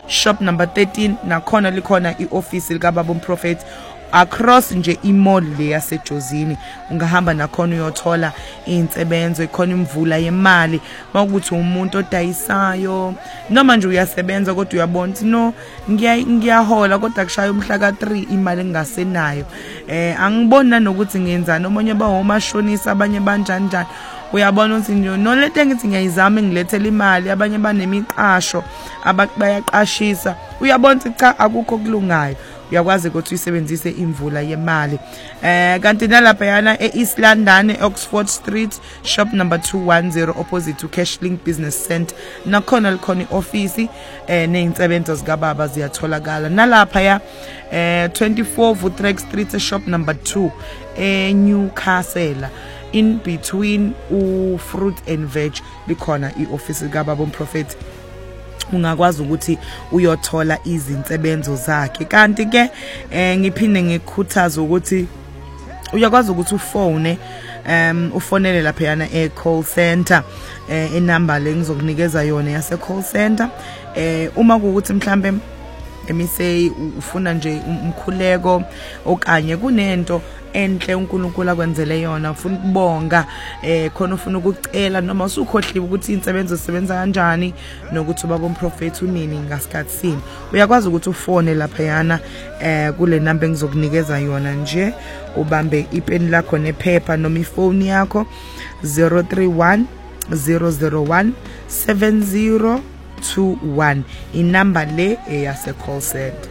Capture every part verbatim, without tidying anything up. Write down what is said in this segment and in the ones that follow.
shop number thirteen nakhona likhona ioffice lika Baba Prophet across nje imall le yaseJozini ungahamba nakhona uyothola insebenzo ikhona imvula yemali makuthi umuntu odayisayo noma nje uyasebenza kodwa uyabona no ngiya ngiyahola kodwa kushaya umhla ka three imali engasenayo eh angibona nokuthi ngenzani omunye bawomashonisa abanye banjani njani uyabona ukuthi nje no lento engithi ngiyayizama ngilethela imali abanye banemiqasho abayaqashisa uyabona ukuthi cha akukho kulungayo uyakwazi ukuthi uyisebenzise imvula yemali eh kanti nalapha yana eEast London eOxford Street shop number two ten opposite to Cashlink Business Centre nakhona likhona ioffice eh nezinsebenzo zika baba ziyatholakala nalapha ya eh twenty-four Vutrek Street shop number two e Newcastle in between u fruit and veg likhona ioffice lika Baba Prophet ungakwazi ukuthi uyothola izinsebenzo zakhe kanti ke eh ngiphinde ngikukhuthaza ukuthi uyakwazi ukuthi ufone um ufonele lapha yana e call center eh inamba le ngizokunikeza yona yase call center eh uma ukuthi mhlambe emisey ufuna nje umkhuleko okanye kunento enhle uNkulunkulu akwenzele yona ufuna ukubonga eh khona ufuna ukucela noma usukhohliwe ukuthi insebenzo zisebenza kanjani nokuthi Baba Prophet unini ngasikhathi sini uyakwazi ukuthi ufone lapha yana eh kule number engizokunikeza yona nje ubambe ipeni lakho nephepha noma ifoni yakho zero three one zero zero one seven zero two one inamba le eyase call center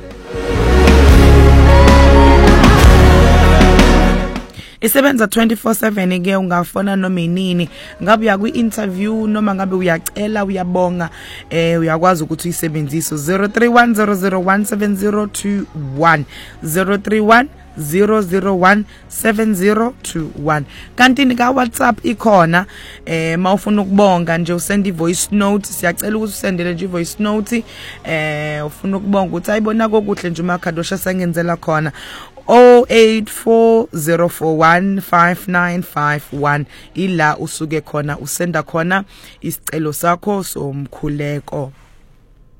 isebenza twenty-four seven ke ungafona noma inini ngabe uya kwi interview noma ngabe uyacela uyabonga eh uyakwazi ukuthi uyisebenzise zero three one zero zero one seven zero two one zero three one zero zero one seven zero two one kanti nika WhatsApp ikhona eh mawufuna ukubonga nje usend ivoice note siyacela ukuthi usendele nje ivoice note eh ufuna ukubonga ukuthi ayibona kokuhle nje umakhadosha sangenzela khona zero eight four zero four one five nine five one ila usuke khona usenda khona isicelo sakho somkhuleko.